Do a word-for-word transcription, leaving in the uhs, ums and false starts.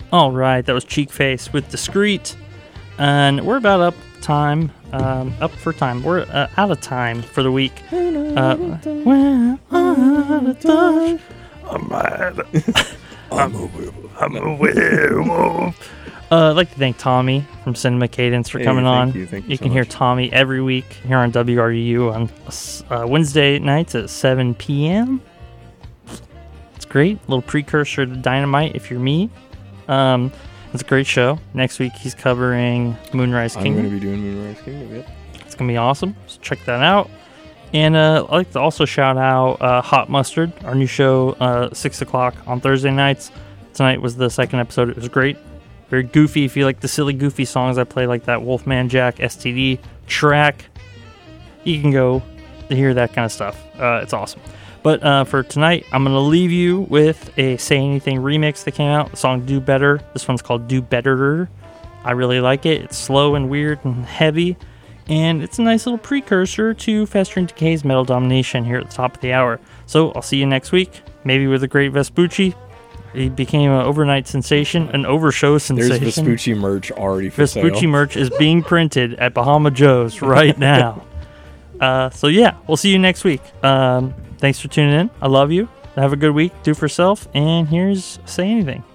All right, that was Cheek Face with Discreet. And we're about up time, um, up for time. We're uh, out of time for the week. Uh, we're out of time. I'm mad. I'm a werewolf. I'm a werewolf. Uh, I'd like to thank Tommy from Cinema Cadence for Hey, coming thank on. you, thank you You so can hear much. Tommy every week here on W R U on uh, Wednesday nights at seven p.m. It's great. A little precursor to Dynamite if you're me. Um, it's a great show. Next week he's covering Moonrise I'm Kingdom. going to be doing Moonrise Kingdom, yep. It's going to be awesome. So check that out. And uh, I'd like to also shout out uh, Hot Mustard, our new show, uh, six o'clock on Thursday nights. Tonight was the second episode. It was great. Very goofy. If you like the silly, goofy songs I play, like that Wolfman Jack S T D track, you can go to hear that kind of stuff. Uh, it's awesome. But uh, for tonight, I'm going to leave you with a Say Anything remix that came out. The song Do Better. This one's called Do Betterer. I really like it. It's slow and weird and heavy. And it's a nice little precursor to Festering Decay's Metal Domination here at the top of the hour. So I'll see you next week. Maybe with the great Vespucci. He became an overnight sensation, an overshow sensation. There's Vespucci merch already for Vespucci sale. merch is being printed at Bahama Joe's right now. uh, so yeah, we'll see you next week. Um, thanks for tuning in. I love you. Have a good week. Do for self. And here's Say Anything.